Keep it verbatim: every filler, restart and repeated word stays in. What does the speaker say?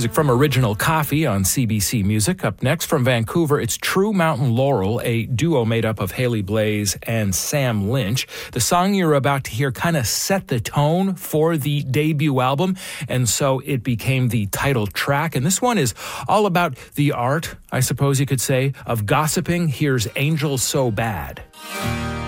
Music from Original Coffee on C B C Music. Up next from Vancouver, it's True Mountain Laurel, a duo made up of Haley Blaze and Sam Lynch. The song you're about to hear kind of set the tone for the debut album, and so it became the title track. And this one is all about the art, I suppose you could say, of gossiping. Here's Angel So Bad.